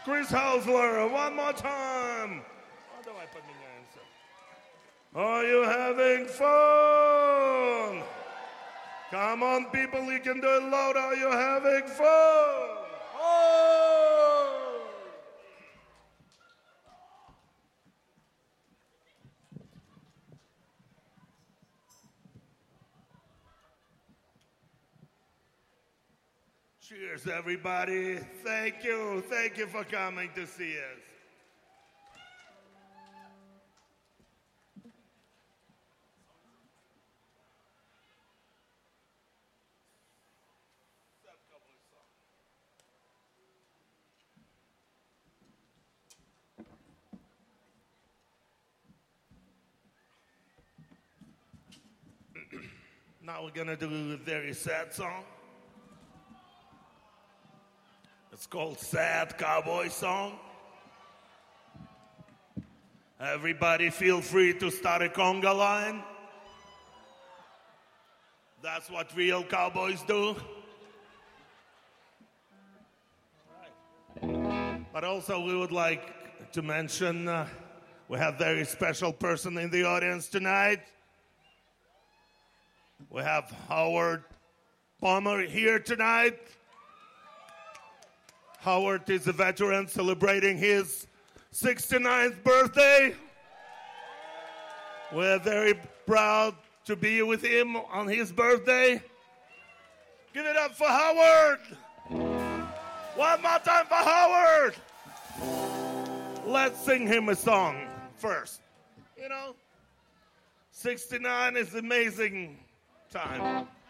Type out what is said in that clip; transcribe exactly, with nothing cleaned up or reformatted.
Chris Hausler, one more time. Oh, давай поменяемся. Are you having fun? Come on, people, you can do it loud. Are you having fun? Oh! Cheers, everybody. Thank you. Thank you for coming to see us. Now we're gonna do a very sad song. It's called Sad Cowboy Song. Everybody feel free to start a conga line. That's what real cowboys do. Right. But also we would like to mention uh, we have a very special person in the audience tonight. We have Howard Palmer here tonight. Howard is a veteran celebrating his sixty-ninth birthday. We're very proud to be with him on his birthday. Give it up for Howard. One more time for Howard. Let's sing him a song first. You know, sixty-nine is amazing time.